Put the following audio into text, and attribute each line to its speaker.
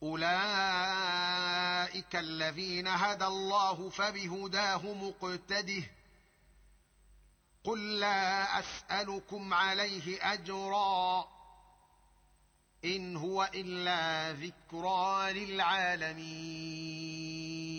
Speaker 1: أولئك الذين هدى الله فبهداه مقتده. قل لا أسألكم عليه أجرا إن هو إلا ذكرى للعالمين.